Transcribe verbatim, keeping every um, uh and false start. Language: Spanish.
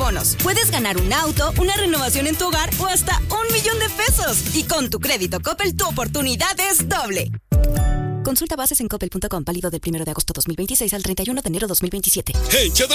bonos. Puedes ganar un auto, una renovación en tu hogar o hasta un millón de pesos. Y con tu crédito Coppel, tu oportunidad es doble. Consulta bases en coppel punto com, válido del primero de agosto dos mil veintiséis al treinta y uno de enero dos mil veintisiete. ¡Hey,